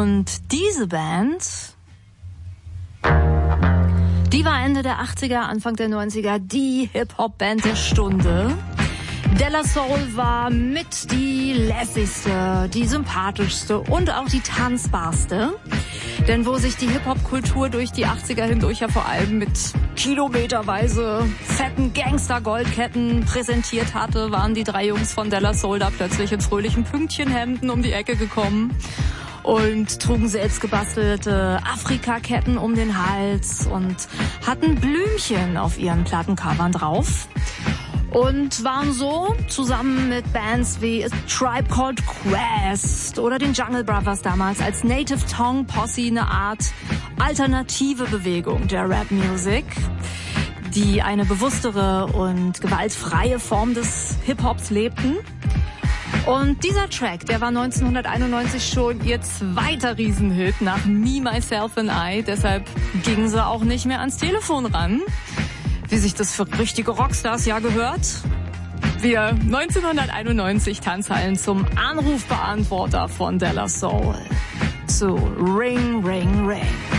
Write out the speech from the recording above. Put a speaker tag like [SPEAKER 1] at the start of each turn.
[SPEAKER 1] Und diese Band, die war Ende der 80er, Anfang der 90er die Hip-Hop-Band der Stunde. De La Soul war mit die lässigste, die sympathischste und auch die tanzbarste. Denn wo sich die Hip-Hop-Kultur durch die 80er hindurch ja vor allem mit kilometerweise fetten Gangster-Goldketten präsentiert hatte, waren die drei Jungs von De La Soul da plötzlich in fröhlichen Pünktchenhemden um die Ecke gekommen und trugen selbst gebastelte Afrika-Ketten um den Hals und hatten Blümchen auf ihren Plattencovern drauf. Und waren so zusammen mit Bands wie A Tribe Called Quest oder den Jungle Brothers damals als Native Tongue Posse eine Art alternative Bewegung der Rap-Music, die eine bewusstere und gewaltfreie Form des Hip-Hops lebten. Und dieser Track, der war 1991 schon ihr zweiter Riesenhit nach Me, Myself and I. Deshalb gingen sie auch nicht mehr ans Telefon ran, wie sich das für richtige Rockstars ja gehört. Wir 1991 Tanzhallen zum Anrufbeantworter von De La Soul zu Ring, Ring, Ring.